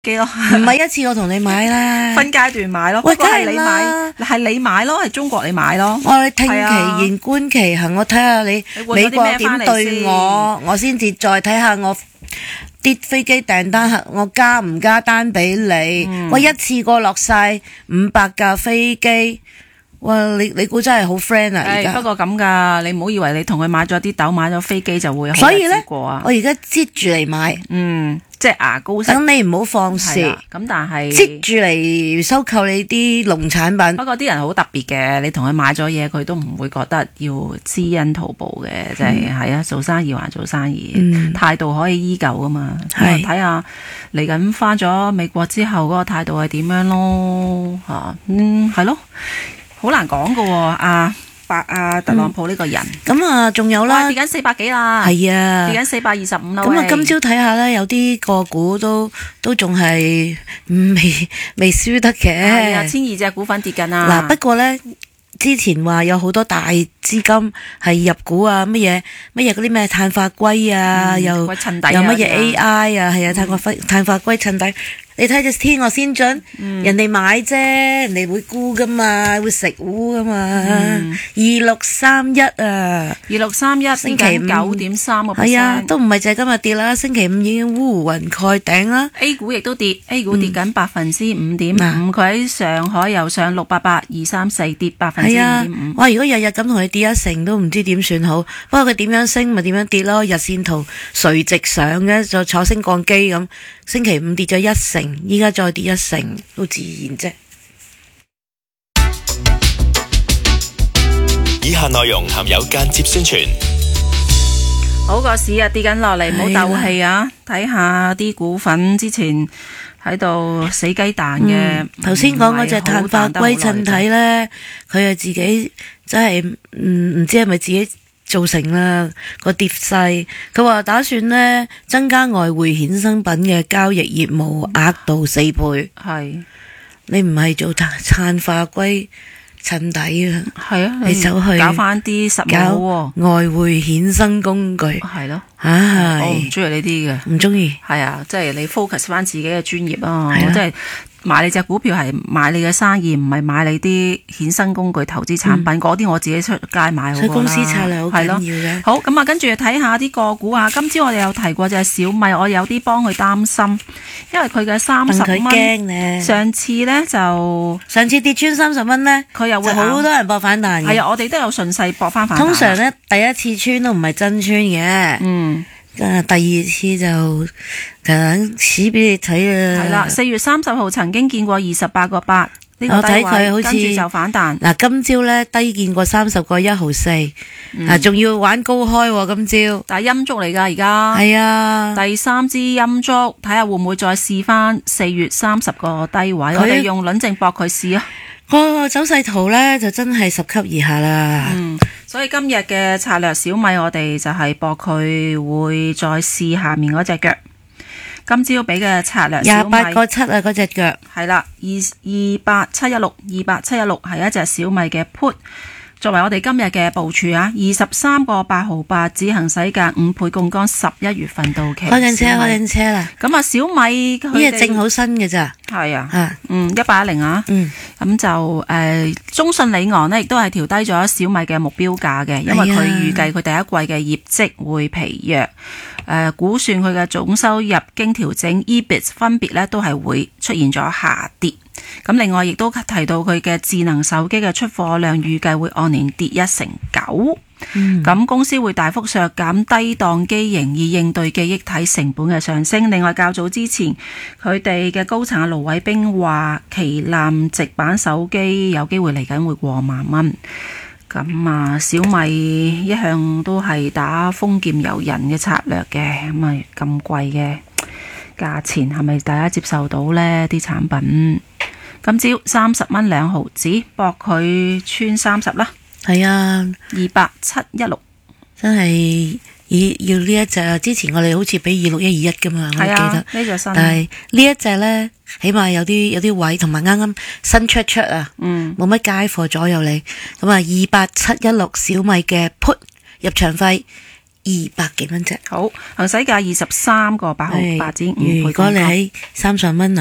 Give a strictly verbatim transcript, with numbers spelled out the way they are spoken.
機咯， 唔係一次我同你買啦， 分階段買咯。 喂不過係你梗係啦買，係你買咯，係中國你買咯。 我哋聽其係啊言觀其行，我睇下你你換咗美國啲咩返嚟點對先我，我先至再睇下我啲飛機訂單，我加唔加單俾你？ 嗯我一次過落晒五百架飛機，哇！你你估真係好 friend 啊？而誒， 家不過咁噶，你唔好以為你同佢買咗啲豆，買咗飛機就會好所以咧日子過啊我。而家擠住嚟買， 嗯，即係牙膏式。 等你唔好放係肆， 啦咁但係擠住嚟收購你啲農產品。 不過啲人好特別嘅，你同佢買咗嘢，佢都唔會覺得要知恩圖報嘅，即係係啊，做生意還做生意， 嗯態度可以依舊噶嘛。 係睇下嚟緊翻咗美國之後嗰個態度係點樣咯嚇，嗯係咯，好難講噶喎，阿白阿特朗普呢個人， 咁啊，仲有哇啦， 跌緊四百幾啦， 係啊， 跌緊四百二十五啦。 咁啊， 喂今朝睇下咧，有啲個股都都仲係嗯未未輸得係啊， 嘅。 千二隻股份跌緊啊。 嗱，不過咧，之前話有好多大資金係入股啊，乜嘢乜嘢嗰啲咩碳化硅啊， 嗯又喂襯底啊又乜嘢嗰啲 A I 啊，係啊，碳化硅碳化硅襯底。你睇隻天外先進，人哋買啫，人哋會沽噶嘛，會食糊噶嘛。二六三一啊！ 二六三一星期五跌緊九點三個 percent。 係啊，都唔係就係今日跌啦，星期五已經烏雲蓋頂啦。 A 股亦都跌，A 股跌緊百分之五點五， 嗱佢喺上海又上六八八二三四，跌百分之五係啊點五。， 哇！如果日日咁同你跌一成，都唔知點算好。不過佢點樣升咪點樣跌咯，日線圖垂直上嘅，就坐升降機咁。星期五跌咗一成，依家再跌一成，都自然啫。 以下內容含有間接宣傳。 好個市啊，跌緊落嚟，唔好鬥氣啊！睇下啲股份之前喺度死雞蛋嘅。 頭先講嗰隻碳化硅襯體咧，佢係自己真係唔唔知係咪自己造成啦個跌勢。佢話打算咧增加外匯衍生品嘅交易業務額度四倍。 係你唔係做碳碳化硅襯底啊， 係啊， 你走去搞翻啲實務搞好外匯衍生工具， 喎。係咯，我唔唉， 中意呢啲嘅。 唔中意。 係啊，即係你 focus 翻自己嘅專業啊！ 係啊我即係買你隻股票係買你嘅生意，唔係買你啲衍生工具、投資產品嗰啲，我自己出街買好過啦。 所以公司策略好緊要係咯。 嘅。 好咁啊，跟住睇下啲個股啊。今朝我哋有提過就係小米，我有啲幫佢擔心，因為佢嘅三十問佢蚊， 驚咧， 上次呢就上次跌穿三十蚊咧， 佢又會就好多人搏反彈嘅。 係啊，我哋都有順勢搏翻反彈。 通常咧第一次穿都唔係真穿嘅， 嗯。 誒第二次就誒似俾你睇啊。 係啦，四月三十號曾經見過二十八個八呢個我低睇佢好似位，跟住就反彈。 嗱，今朝咧低見過三十個一毫四，啊仲要玩高開喎，今朝。 但係陰燭嚟㗎，而家係啊， 第三支陰燭，睇下會唔會再試翻四月三十個低位。我哋用輪證搏佢試啊。 個走勢圖咧就真係十級以下啦。 嗯，所以今日嘅策略小米，我哋就係搏佢會再試下面嗰隻腳。今朝俾嘅策略小廿八米個七啊，嗰隻腳係啦，二二八七一六，二八七一六係一隻小米嘅 put。作為我哋今日嘅部署啊，二十三個八毫八，只行使價五倍槓桿，十一月份到期。 開緊車， 小米開緊車啦！ 咁啊，小米佢呢哋隻正好新嘅咋， 係啊， 啊， 嗯，一八一零啊， 嗯， 咁就誒、呃、中信里昂呢，亦都係調低咗小米嘅目標價嘅，因為佢預計佢第一季嘅業績會疲弱，誒、呃、估算佢嘅總收入經調整 E B I T 分別咧都係會出現咗下跌。咁另外亦都提到佢嘅智能手機嘅出貨量預計會按年跌一成九，咁、 嗯、 公司會大幅削減低檔機型以應對記憶體成本嘅上升。另外較早之前佢哋嘅高層盧偉冰話旗艦直板手機有機會嚟緊會過萬蚊。咁啊，小米一向都係打封劍遊人嘅策略嘅，咁啊咁貴嘅價錢係咪大家接受到呢啲產品？今朝三十蚊兩毫子，搏佢穿三十啦。 係啊， 二八七一六， 真係要要呢一隻啊！之前我哋好似俾二六一二一噶嘛，我記係啊， 得。 呢隻新。 但係呢一隻咧，起碼有啲有啲位，同埋啱啱新出出啊， 嗯， 冇乜街貨左右你。咁啊，二八七一六小米嘅 put 入場費二百幾蚊啫。 好，行使價二十三個八毫八，至五倍。 如果你喺三十蚊